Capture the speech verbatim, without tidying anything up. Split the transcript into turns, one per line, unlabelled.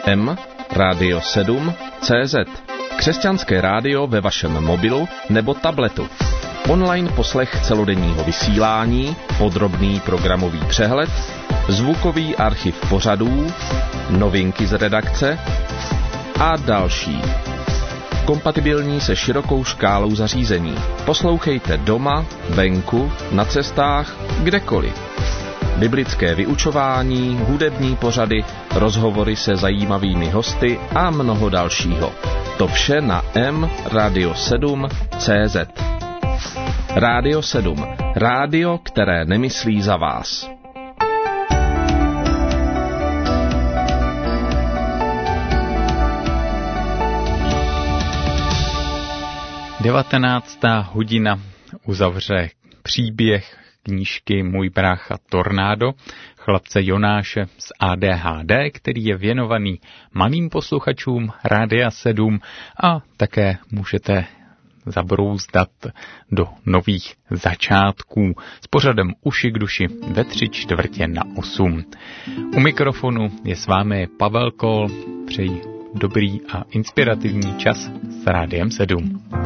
M Radio sedm C Z. Křesťanské rádio ve vašem mobilu nebo tabletu. Online poslech celodenního vysílání, podrobný programový přehled, zvukový archiv pořadů, novinky z redakce a další. Kompatibilní se širokou škálou zařízení. Poslouchejte doma, venku, na cestách, kdekoliv. Biblické vyučování, hudební pořady, rozhovory se zajímavými hosty a mnoho dalšího. To vše na M Radio sedm C Z. Radio sedm. Rádio, které nemyslí za vás.
devatenáctá hodina uzavře příběh knížky Můj brácha Tornádo, chlapce Jonáše z A D H D, který je věnovaný malým posluchačům Rádia sedm a také můžete zabrouzdat do nových začátků s pořadem Uši k duši ve tři čtvrtě na osm. U mikrofonu je s vámi Pavel Kol, přeji dobrý a inspirativní čas s Rádiem sedm.